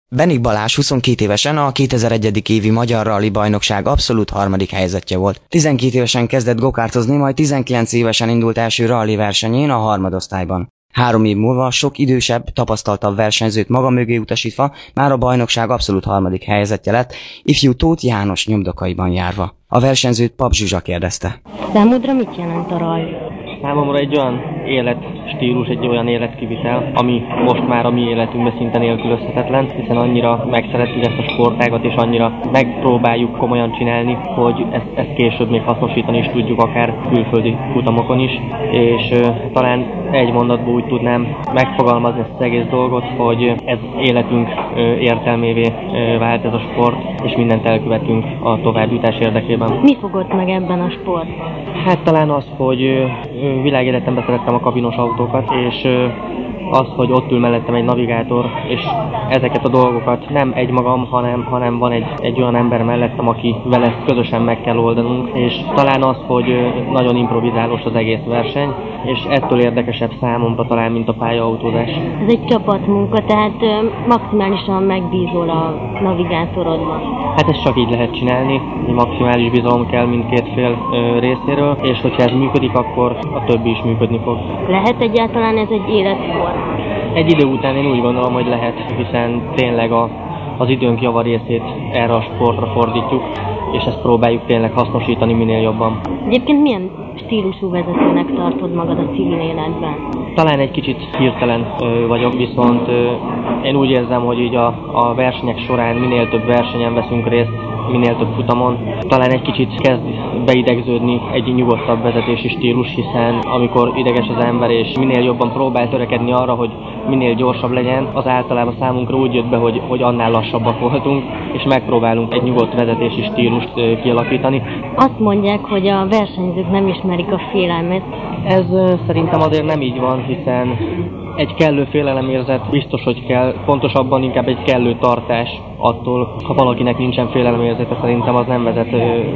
Benik Balázs 22 évesen a 2001. évi Magyar Rally Bajnokság abszolút harmadik helyezettje volt. 12 évesen kezdett gokártozni, majd 19 évesen indult első rally versenyén a harmadosztályban. 3 év múlva sok idősebb, tapasztaltabb versenyzőt maga mögé utasítva már a bajnokság abszolút harmadik helyezettje lett, ifjú Tóth János nyomdokaiban járva. A versenyzőt Pap Zsuzsa kérdezte. Számodra mit jelent a rally? Számomra egy olyan életstílus, egy olyan életkivitel, ami most már a mi életünkben szinte nélkülözhetetlen, hiszen annyira megszerettük ezt a sportágat, és annyira megpróbáljuk komolyan csinálni, hogy ezt később még hasznosítani is tudjuk, akár külföldi futamokon is, és talán egy mondatból úgy tudnám megfogalmazni ezt az egész dolgot, hogy ez életünk értelmévé vált ez a sport, és mindent elkövetünk a továbbjutás érdekében. Mi fogott meg ebben a sport? Hát talán az, hogy világéletemben szerettem a kabinos autókat, és az, hogy ott ül mellettem egy navigátor, és ezeket a dolgokat nem egymagam, hanem van egy olyan ember mellettem, aki vele ezt közösen meg kell oldanunk, és talán az, hogy nagyon improvizálós az egész verseny, és ettől érdekesebb számomra talán, mint a pályaautózás. Ez egy csapatmunka, tehát maximálisan megbízol a navigátorodban. Hát ezt csak így lehet csinálni, maximális bizalom kell mindkét fél részéről, és hogyha ez működik, akkor a többi is működni fog. Lehet egyáltalán ez egy életsport? Egy idő után én úgy gondolom, hogy lehet, hiszen tényleg az időnk javarészét erre a sportra fordítjuk, és ezt próbáljuk tényleg hasznosítani minél jobban. Egyébként milyen stílusú vezetőnek tartod magad a civil életben? Talán egy kicsit hirtelen vagyok, viszont én úgy érzem, hogy így a versenyek során minél több versenyen veszünk részt, minél több futamon, talán egy kicsit kezd beidegződni egy nyugodtabb vezetési stílus, hiszen amikor ideges az ember és minél jobban próbál törekedni arra, hogy minél gyorsabb legyen, az általában számunkra úgy jött be, hogy annál lassabbak voltunk, és megpróbálunk egy nyugodt vezetési stílust kialakítani. Azt mondják, hogy a versenyzők nem ismerik a félelmet. Ez szerintem azért nem így van, hiszen egy kellő félelemérzet biztos, hogy kell, pontosabban inkább egy kellő tartás attól, ha valakinek nincsen félelemérzete, szerintem az nem vezet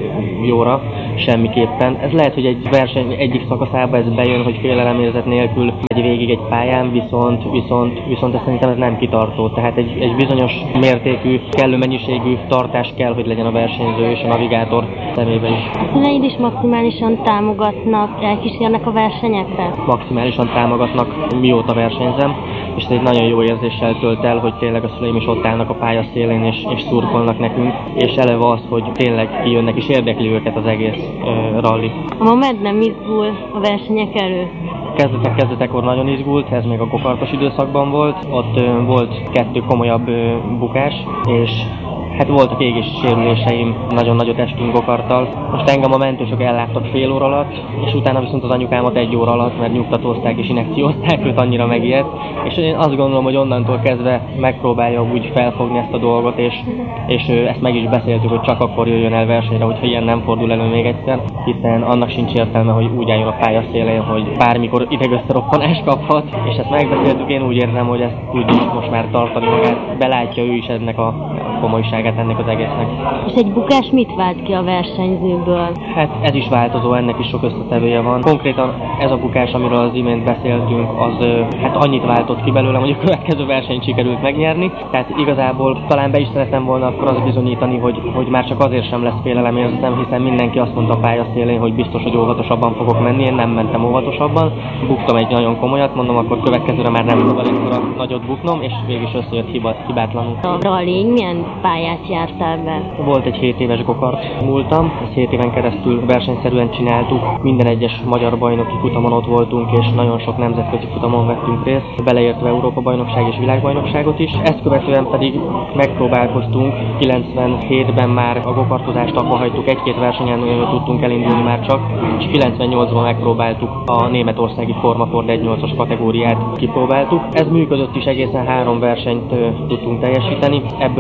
jóra semmiképpen. Ez lehet, hogy egy verseny egyik szakaszában ez bejön, hogy félelemérzet nélkül megy végig egy pályán, viszont szerintem ez nem kitartó. Tehát egy bizonyos mértékű, kellő mennyiségű tartás kell, hogy legyen a versenyző és a navigátor szemébe is. A szüleid is maximálisan támogatnak, elkísérnek a versenyekre? Maximálisan támogatnak, mióta versenyzem, és ez egy nagyon jó érzéssel tölt el, hogy tényleg a szüleim is ott állnak a pályaszélén és szurkolnak nekünk, és eleve az, hogy tényleg kijönnek és érdekli őket az egész rally. A Mamed nem izgul a versenyek előtt? Kezdetekkor nagyon izgult, ez még a gokartos időszakban volt, ott volt 2 komolyabb bukás, és hát voltak égési sérüléseim, nagyon nagyot estünk gokarttal. Most engem a mentősök elláttak fél óra alatt, és utána viszont az anyukámat 1 óra alatt, mert nyugtatózták és injekciózták, őt annyira megijedt. És én azt gondolom, hogy onnantól kezdve megpróbálja úgy felfogni ezt a dolgot, és ezt meg is beszéltük, hogy csak akkor jöjjön el versenyre, hogyha ilyen nem fordul elő még egyszer, hiszen annak sincs értelme, hogy úgy álljon a pálya szélén, hogy bármikor idegösszeroppanás kaphat, és ezt megbeszéltük, én úgy érzem, hogy ezt tudjuk most már tartani magát, belátja ő is ennek a komolyságát ennek az egésznek. És egy bukás mit vált ki a versenyzőből? Hát ez is változó, ennek is sok összetevője van. Konkrétan ez a bukás, amiről az imént beszéltünk, az hát annyit váltott ki belőlem, hogy a következő versenyt sikerült megnyerni. Tehát igazából talán be is szerettem volna akkor azt bizonyítani, hogy már csak azért sem lesz félelemérzem, hiszen mindenki azt mondta a pályaszélén, hogy biztos, hogy óvatosabban fogok menni, én nem mentem óvatosabban. Buktam egy nagyon komolyat, mondom, akkor következőre már nem szabad ekkora nagyot buknom, és végül is összejött hibátlanul. A rally milyen pályát jártál be? Volt egy 7 éves gokart múltam, ezt 7 éven keresztül versenyszerűen csináltuk. Minden egyes magyar bajnoki futamon ott voltunk, és nagyon sok nemzetközi futamon vettünk részt, beleértve Európa-bajnokság és világbajnokságot is. Ezt követően pedig megpróbálkoztunk, 97-ben már a gokartozást abba hagytuk, 1-2 versenyen tudtunk elindulni már csak, és 98-ban megpróbáltuk a németországi Forma Ford 1.8-as kategóriát kipróbáltuk. Ez működött is, egészen 3 versenyt tudtunk teljesíteni, ebből egy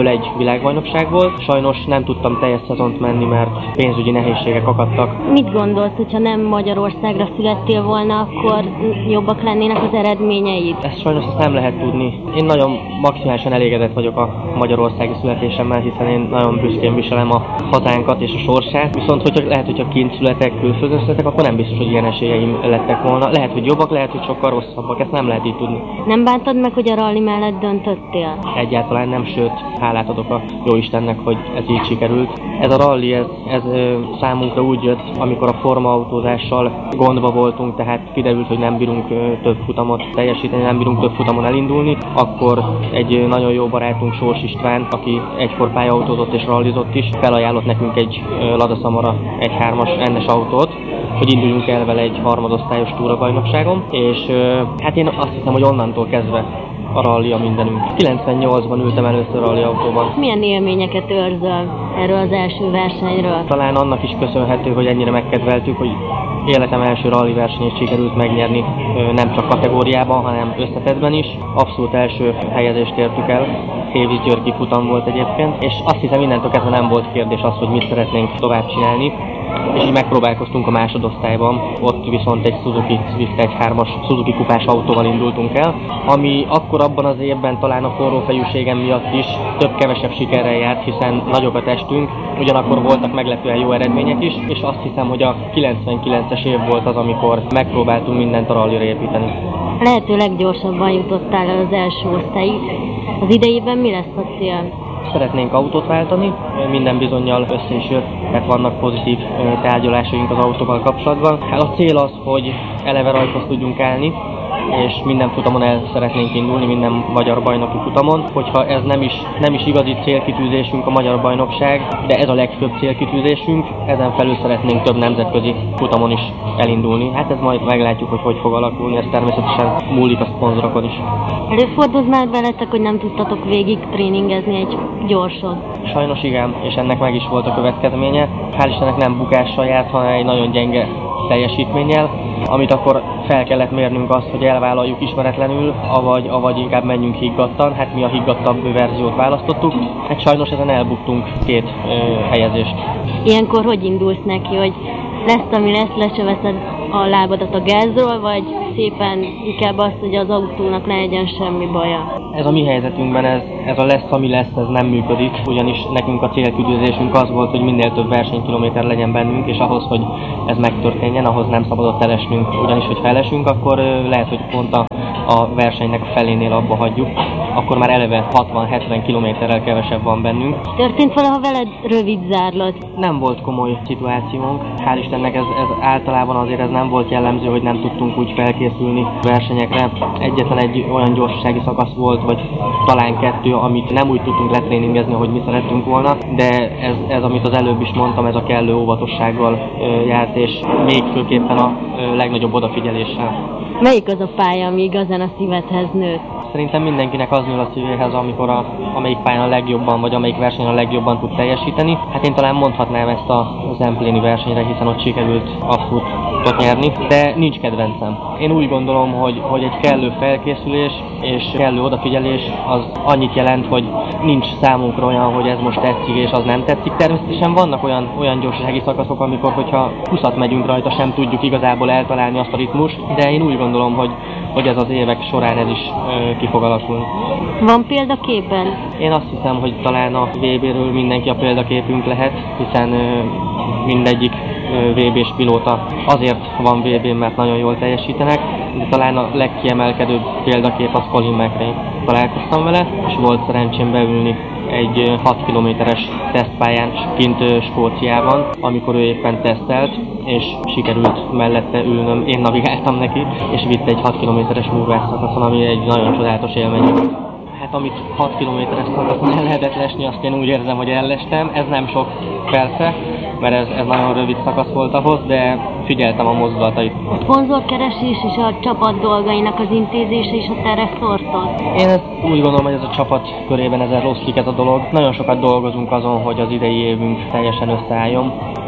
világbajnokság volt. Sajnos nem tudtam teljes szezont menni, mert pénzügyi nehézségek akadtak. Mit gondolsz, hogyha nem Magyarországra születtél volna, akkor jobbak lennének az eredményeid? Ezt sajnos nem lehet tudni. Én nagyon maximálisan elégedett vagyok a magyarországi születésemmel, hiszen én nagyon büszkén viselem a hazánkat és a sorsát. Viszont hogyha kint születek, külföldön születek, akkor nem biztos, hogy ilyen esélyeim lettek volna. Lehet, hogy jobbak, lehet, hogy sokkal rosszabbak, ezt nem lehet így tudni. Nem bántad meg, hogy a rally mellett döntöttél? Egyáltalán nem, sőt, hálát adok a Jóistennek, hogy ez így sikerült. Ez a rally, ez számunkra úgy jött, amikor a formautózással gondba voltunk, tehát kiderült, hogy nem bírunk több futamot teljesíteni, nem bírunk több futamon elindulni, akkor egy nagyon jó barátunk, Sors István, aki egykor pályaautózott és rallizott is, felajánlott nekünk egy Lada Samara 1.3-as NS autót, hogy induljunk el vele egy harmadosztályos túrabajnokságon, és hát én azt hiszem, hogy onnantól kezdve a rally a mindenünk. 98-ban ültem először rally autóban. Milyen élményeket őrzöl erről az első versenyről? Talán annak is köszönhető, hogy ennyire megkedveltük, hogy életem első rally versenyét sikerült megnyerni, nem csak kategóriában, hanem összetettben is. Abszolút első helyezést értük el. Hévíz-Györgyi futam volt egyébként, és azt hiszem innentől kezdve nem volt kérdés az, hogy mit szeretnénk tovább csinálni. És így megpróbálkoztunk a másodosztályban, ott viszont egy Suzuki Swift 1.3-as Suzuki kupás autóval indultunk el, ami akkor abban az évben talán a forró fejűségem miatt is több-kevesebb sikerrel járt, hiszen nagyobb a testünk, ugyanakkor voltak meglepően jó eredmények is, és azt hiszem, hogy a 99-es év volt az, amikor megpróbáltunk mindent a rallyra építeni. Lehetőleg gyorsabban jutottál el az első osztályig. Az idejében mi lesz a cél? Szeretnénk autót váltani, minden bizonnyal össze is jött, tehát vannak pozitív tárgyalásaink az autóval kapcsolatban. Hát a cél az, hogy eleve rajthoz tudjunk állni, és minden futamon el szeretnénk indulni, minden magyar bajnoki futamon. Hogyha ez nem is igazi célkitűzésünk a magyar bajnokság, de ez a legfőbb célkitűzésünk, ezen felül szeretnénk több nemzetközi futamon is elindulni. Hát ez majd meglátjuk, hogy fog alakulni, ez természetesen múlik a szponzorokon is. Előfordult már veletek, hogy nem tudtatok végig tréningezni egy gyorsot? Sajnos igen, és ennek meg is volt a következménye. Hál' Istennek nem bukással járt, hanem egy nagyon gyenge teljesítménnyel, amit akkor fel kellett mérnünk azt, hogy elvállaljuk ismeretlenül, avagy inkább menjünk higgadtan. Hát mi a higgadtabb verziót választottuk. Hát sajnos ezen elbuktunk 2 helyezést. Ilyenkor hogy indulsz neki, hogy lesz, ami lesz, le se veszed a lábadat a gázról, vagy szépen inkább azt, hogy az autónak ne legyen semmi baja? Ez a mi helyzetünkben, ez a lesz, ami lesz, ez nem működik, ugyanis nekünk a célkitűzésünk az volt, hogy minél több versenykilométer legyen bennünk, és ahhoz, hogy ez megtörténjen, ahhoz nem szabadott elesnünk, ugyanis, hogy felesünk, akkor lehet, hogy pont a versenynek a felénél abba hagyjuk, akkor már eleve 60-70 kilométerrel kevesebb van bennünk. Történt valaha veled rövid zárlat? Nem volt komoly szituációnk, hál' Istennek ez általában azért ez nem volt jellemző, hogy nem tudtunk úgy felkészülni versenyekre. Egyetlen egy olyan gyorsasági szakasz volt, vagy talán 2, amit nem úgy tudtunk letréningezni, ahogy mi szerettünk volna, de ez amit az előbb is mondtam, ez a kellő óvatossággal járt, és még főképpen a legnagyobb odafigyeléssel. Melyik az a pálya, ami igazán a szívedhez nőtt? Szerintem mindenkinek az nő a szívéhez, amikor amelyik pályán a legjobban, vagy amelyik versenyen a legjobban tud teljesíteni. Hát én talán mondhatnám ezt a Zempléni versenyre, hiszen ott sikerült abszolút nyerni, de nincs kedvencem. Én úgy gondolom, hogy egy kellő felkészülés és kellő odafigyelés az annyit jelent, hogy nincs számunkra olyan, hogy ez most tetszik és az nem tetszik. Természetesen vannak olyan gyorsasági szakaszok, amikor, hogyha 20-at megyünk rajta, sem tudjuk igazából eltalálni azt a ritmust, de én úgy gondolom, hogy ez az évek során ez is ki fog alakulni. Van példaképben? Én azt hiszem, hogy talán a VB-ről mindenki a példaképünk lehet, hiszen mindegyik VB-s pilóta azért van VB-n, mert nagyon jól teljesítenek, de talán a legkiemelkedőbb példakép az Colin McRae. Találkoztam vele, és volt szerencsém beülni egy 6 kilométeres tesztpályán kint Skóciában, amikor ő éppen tesztelt, és sikerült mellette ülnöm, én navigáltam neki, és vitt egy 6 kilométeres múlvás szakaszon, ami egy nagyon csodálatos élmény. Hát amit 6 kilométeres szakaszon el lehetett lesni, azt én úgy érzem, hogy ellestem. Ez nem sok persze, mert ez nagyon rövid szakasz volt ahhoz, de figyeltem a mozdulatait. A szponzorkeresés és a csapat dolgainak az intézése is a terre szortott? Én úgy gondolom, hogy ez a csapat körében ezen rosszlik ez a dolog. Nagyon sokat dolgozunk azon, hogy az idei évünk teljesen összeálljon.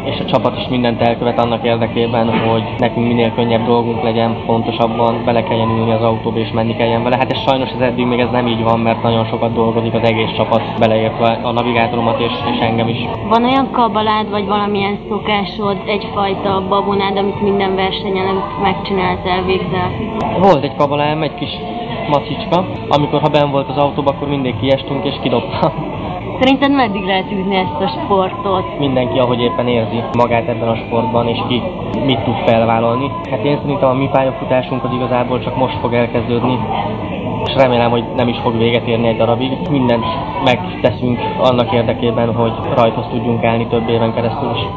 és a csapat is mindent elkövet annak érdekében, hogy nekünk minél könnyebb dolgunk legyen, pontosabban bele kelljen ülni az autóba és menni kelljen vele. Hát ez sajnos eddig még ez nem így van, mert nagyon sokat dolgozik az egész csapat, beleértve a navigátoromat és engem is. Van olyan kabalád, vagy valamilyen szokásod, egyfajta babonád, amit minden versenyen, amit megcsinálsz, elvégzel? Volt egy kabalám, egy kis macicska. Amikor ha benn volt az autóba, akkor mindig kiestünk és kidobtam. Szerinted meddig lehet űzni ezt a sportot? Mindenki, ahogy éppen érzi magát ebben a sportban, és ki mit tud felvállalni. Hát én szerintem a mi pályafutásunk az igazából csak most fog elkezdődni, és remélem, hogy nem is fog véget érni egy darabig. Mindent megteszünk annak érdekében, hogy rajthoz tudjunk állni több éven keresztül is.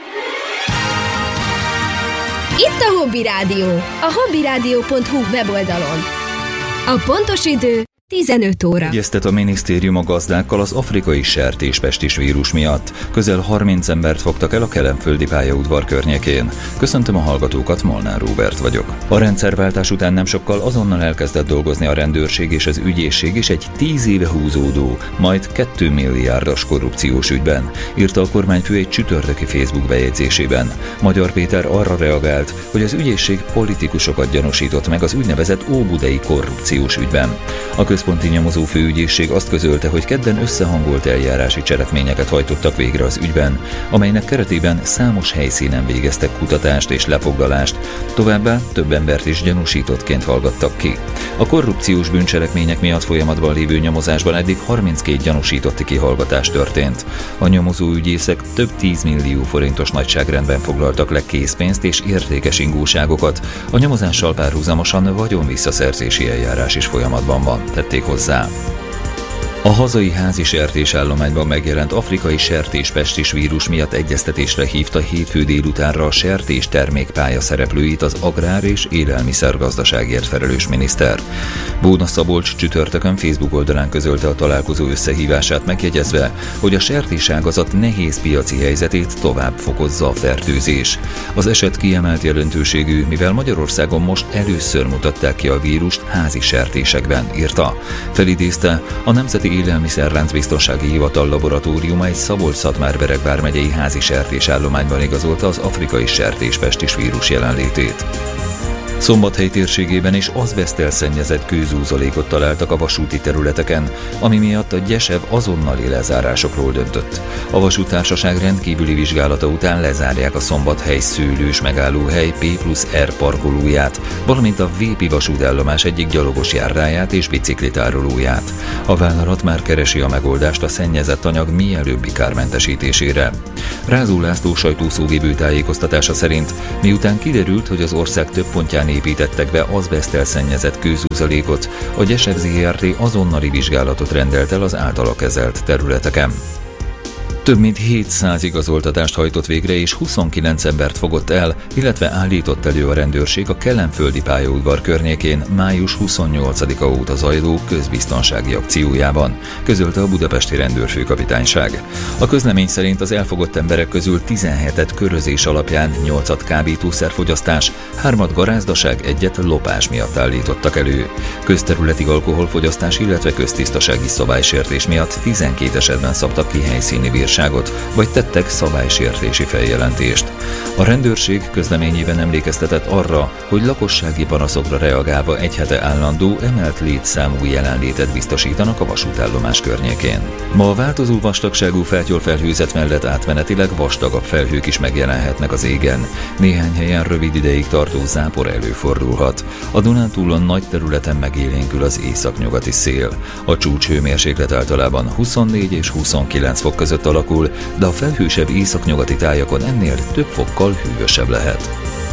Itt a Hobby Rádió, a hobbyradio.hu weboldalon. A pontos idő 15 óra. Egyeztet a minisztérium a gazdákkal az afrikai sertéspestis vírus miatt. Közel 30 embert fogtak el a kelenföldi pályaudvar környékén. Köszöntöm a hallgatókat, Molnár Róbert vagyok. A rendszerváltás után nem sokkal azonnal elkezdett dolgozni a rendőrség és az ügyészség is egy 10 éve húzódó, majd 2 milliárdos korrupciós ügyben, írta a kormányfő egy csütörtöki Facebook bejegyzésében. Magyar Péter arra reagált, hogy az ügyészség politikusokat gyanúsított meg az úgynevezett óbudai korrupciós ügyben. A központi nyomozó főügyészség azt közölte, hogy kedden összehangolt eljárási cselekményeket hajtottak végre az ügyben, amelynek keretében számos helyszínen végeztek kutatást és lefoglalást, továbbá több embert is gyanúsítottként hallgattak ki. A korrupciós bűncselekmények miatt folyamatban lévő nyomozásban eddig 32 gyanúsítotti kihallgatás történt. A nyomozó ügyészek több 10 millió forintos nagyságrendben foglaltak le készpénzt és értékes ingóságokat. A nyomozással párhuzamosan vagyonvisszaszerzési eljárás is folyamatban van, tették hozzá. A hazai házi sertésállományban megjelent afrikai sertéspestis vírus miatt egyeztetésre hívta hétfő délutánra a sertés termékpálya szereplőit az agrár- és élelmiszergazdaságért felelős miniszter. Bóna Szabolcs csütörtökön Facebook oldalán közölte a találkozó összehívását, megjegyezve, hogy a sertéságazat nehéz piaci helyzetét tovább fokozza a fertőzés. Az eset kiemelt jelentőségű, mivel Magyarországon most először mutatták ki a vírust házi sertésekben, írta. Felidézte, a Nemzeti Élelmiszerláncbiztonsági Hivatal laboratóriuma egy Szabolcs-Szatmár-Bereg vármegyei házi sertésállományban igazolta az afrikai sertéspestis vírus jelenlétét. Szombathely térségében is azbeszttel szennyezett kőzúzalékot találtak a vasúti területeken, ami miatt a Gyesev azonnali lezárásokról döntött. A vasúttársaság rendkívüli vizsgálata után lezárják a Szombathely szőlős megállóhely P+R parkolóját, valamint a Vépi vasútállomás egyik gyalogos járdáját és biciklitárolóját. A vállalat már keresi a megoldást a szennyezett anyag mielőbbi kármentesítésére. Rázó László sajtószóvivő tájékoztatása szerint, miután kiderült, hogy az ország több pontján építettek be azbeszttel szennyezett kőzúzalékot, a Gyesev Zrt. Azonnali vizsgálatot rendelt el az általa kezelt területeken. Több mint 700 igazoltatást hajtott végre és 29 embert fogott el, illetve állított elő a rendőrség a kelenföldi pályaudvar környékén május 28-a óta zajló közbiztonsági akciójában, közölte a budapesti rendőrfőkapitányság. A közlemény szerint az elfogott emberek közül 17-et körözés alapján, 8-at kábítószerfogyasztás, 3-at garázdaság, 1-et lopás miatt állítottak elő. Közterületi alkoholfogyasztás, illetve köztisztasági szabálysértés miatt 12 esetben szabtak ki helyszíni bírságot, vagy tettek szabálysértési feljelentést. A rendőrség közleményében emlékeztetett arra, hogy lakossági panaszokra reagálva egy hete állandó, emelt létszámú jelenlétet biztosítanak a vasútállomás környékén. Ma a változó vastagságú fátyolfelhőzet mellett átmenetileg vastagabb felhők is megjelenhetnek az égen. Néhány helyen rövid ideig tartó zápor előfordulhat. A Dunántúlon nagy területen megélénkül az északnyugati szél. A csúcshőmérséklet általában 24 és 29 fok között alakul, de a felhősebb északnyugati tájakon ennél több fokkal hűvösebb lehet.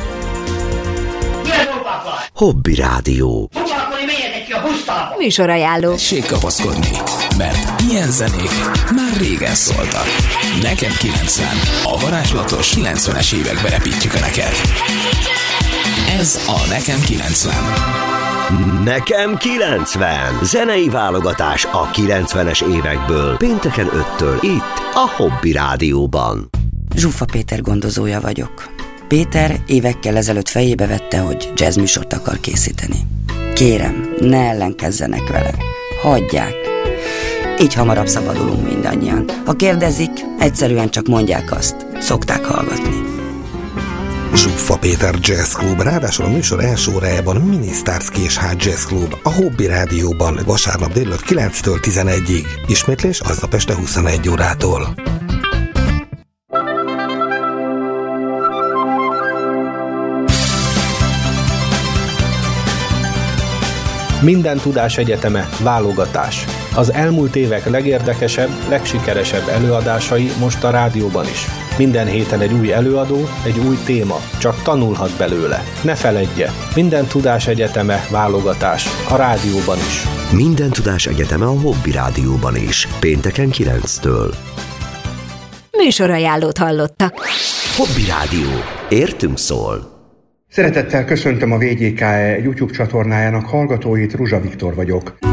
Hobby Rádió. Műsorajánló. Tessék kapaszkodni, mert ilyen zenék már régen szóltak. Nekem 90, a varázslatos 90-es évekbe repítjük Önöket. Ez a Nekem 90. Nekem 90. Zenei válogatás a 90-es évekből. Pénteken 5-től itt a Hobby Rádióban. Zsuffa Péter gondozója vagyok. Péter évekkel ezelőtt fejébe vette, hogy jazzműsort akar készíteni. Kérem, ne ellenkezzenek vele. Hagyják. így hamarabb szabadulunk mindannyian. Ha kérdezik, egyszerűen csak mondják azt, szokták hallgatni. Zsuffa Péter Jazz Club, ráadásul a műsor első órájában Minisztárz Késház Jazz Club, a Hobby Rádióban vasárnap délután 9-től 11-ig. Ismétlés aznap este 21 órától. Minden tudás egyeteme válogatás. Az elmúlt évek legérdekesebb, legsikeresebb előadásai most a rádióban is. Minden héten egy új előadó, egy új téma, csak tanulhat belőle. Ne feledje, Minden tudás egyeteme válogatás, a rádióban is. Minden tudás egyeteme a Hobby Rádióban is, pénteken 9-től. Műsorajánlót hallottak. Hobby Rádió. Értünk szól. Szeretettel köszöntöm a VGKE YouTube csatornájának hallgatóit, Ruzsa Viktor vagyok.